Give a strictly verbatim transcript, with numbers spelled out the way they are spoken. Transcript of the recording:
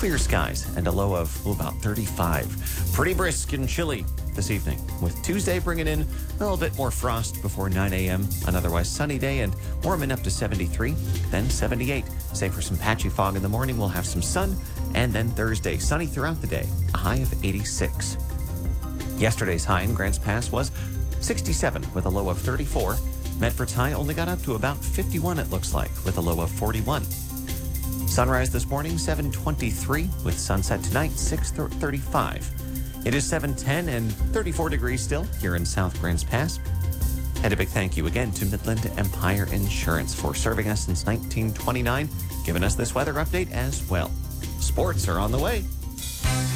clear skies and a low of oh, about thirty-five. Pretty brisk and chilly this evening, with Tuesday bringing in a little bit more frost before nine a.m. An otherwise sunny day and warming up to seventy-three, then seventy-eight. Save for some patchy fog in the morning, we'll have some sun, and then Thursday, sunny throughout the day, a high of eighty-six. Yesterday's high in Grants Pass was sixty-seven with a low of thirty-four. Medford's high only got up to about fifty-one, it looks like, with a low of forty-one. Sunrise this morning, seven twenty-three, with sunset tonight, six thirty-five. It is seven ten and thirty-four degrees still here in South Grants Pass. And a big thank you again to Midland Empire Insurance for serving us since nineteen twenty-nine, giving us this weather update as well. Sports are on the way.